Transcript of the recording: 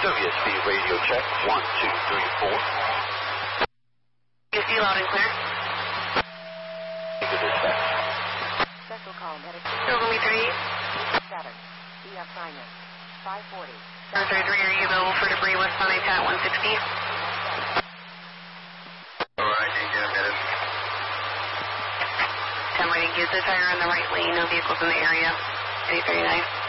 WSB radio check, 1, 2, 3, 4. WSB loud and clear. Take the dispatch. Special call, medic. Silverly 38. 7. The assignment. 540. 33, are you available for debris west on Pat 160? Alright, you get a minute. 10 waiting, use the tire on the right lane, no vehicles in the area. 839.